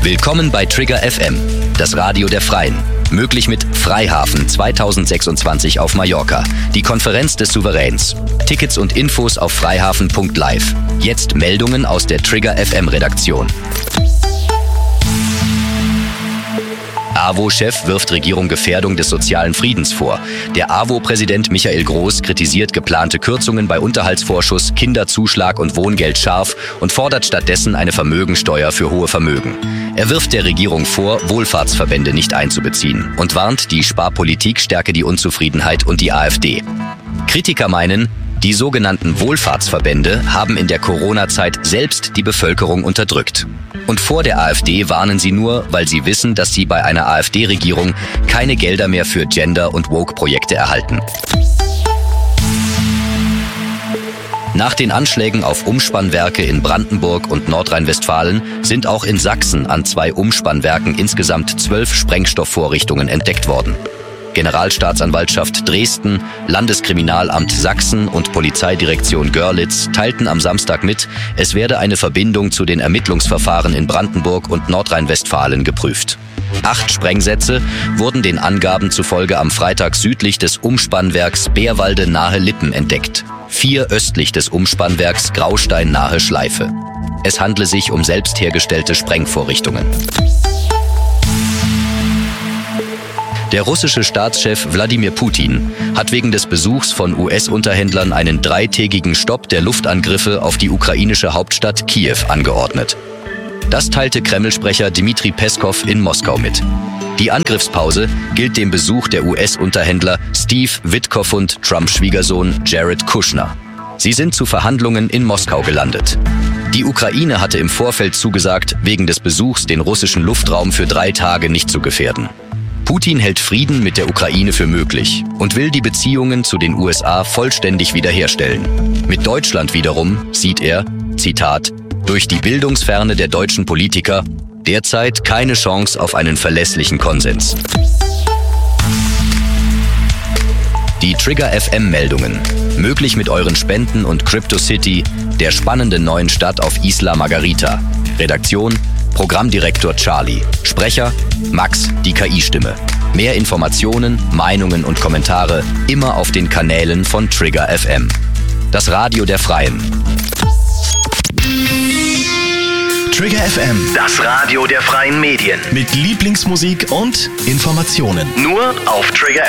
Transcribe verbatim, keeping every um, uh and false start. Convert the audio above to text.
Willkommen bei Trigger F M, das Radio der Freien. Möglich mit Freihafen zweitausendsechsundzwanzig auf Mallorca, die Konferenz des Souveräns. Tickets und Infos auf freihafen punkt live. Jetzt Meldungen aus der Trigger F M-Redaktion. A W O-Chef wirft Regierung Gefährdung des sozialen Friedens vor. Der A W O-Präsident Michael Groß kritisiert geplante Kürzungen bei Unterhaltsvorschuss, Kinderzuschlag und Wohngeld scharf und fordert stattdessen eine Vermögensteuer für hohe Vermögen. Er wirft der Regierung vor, Wohlfahrtsverbände nicht einzubeziehen und warnt, die Sparpolitik stärke die Unzufriedenheit und die AfD. Kritiker meinen, die sogenannten Wohlfahrtsverbände haben in der Corona-Zeit selbst die Bevölkerung unterdrückt. Und vor der AfD warnen sie nur, weil sie wissen, dass sie bei einer AfD-Regierung keine Gelder mehr für Gender- und Woke-Projekte erhalten. Nach den Anschlägen auf Umspannwerke in Brandenburg und Nordrhein-Westfalen sind auch in Sachsen an zwei Umspannwerken insgesamt zwölf Sprengstoffvorrichtungen entdeckt worden. Generalstaatsanwaltschaft Dresden, Landeskriminalamt Sachsen und Polizeidirektion Görlitz teilten am Samstag mit, es werde eine Verbindung zu den Ermittlungsverfahren in Brandenburg und Nordrhein-Westfalen geprüft. Acht Sprengsätze wurden den Angaben zufolge am Freitag südlich des Umspannwerks Bärwalde nahe Lippen entdeckt. Vier östlich des Umspannwerks Graustein nahe Schleife. Es handle sich um selbst hergestellte Sprengvorrichtungen. Der russische Staatschef Wladimir Putin hat wegen des Besuchs von U S-Unterhändlern einen dreitägigen Stopp der Luftangriffe auf die ukrainische Hauptstadt Kiew angeordnet. Das teilte Kreml-Sprecher Dmitri Peskow in Moskau mit. Die Angriffspause gilt dem Besuch der U S-Unterhändler Steve Witkoff und Trumps-Schwiegersohn Jared Kushner. Sie sind zu Verhandlungen in Moskau gelandet. Die Ukraine hatte im Vorfeld zugesagt, wegen des Besuchs den russischen Luftraum für drei Tage nicht zu gefährden. Putin hält Frieden mit der Ukraine für möglich und will die Beziehungen zu den U S A vollständig wiederherstellen. Mit Deutschland wiederum sieht er, Zitat, durch die Bildungsferne der deutschen Politiker derzeit keine Chance auf einen verlässlichen Konsens. Die Trigger F M-Meldungen. Möglich mit euren Spenden und CryptoCity, der spannenden neuen Stadt auf Isla Margarita. Redaktion Programmdirektor Charlie. Sprecher Max, die K I-Stimme. Mehr Informationen, Meinungen und Kommentare immer auf den Kanälen von Trigger F M. Das Radio der Freien. Trigger F M, das Radio der freien Medien. mit Lieblingsmusik und Informationen. Nur auf Trigger